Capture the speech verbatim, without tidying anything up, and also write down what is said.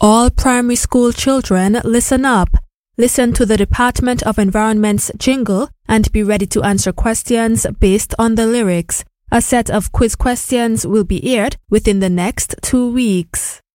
All primary school children, listen up. Listen to the Department of Environment's jingle and be ready to answer questions based on the lyrics. A set of quiz questions will be aired within the next two weeks.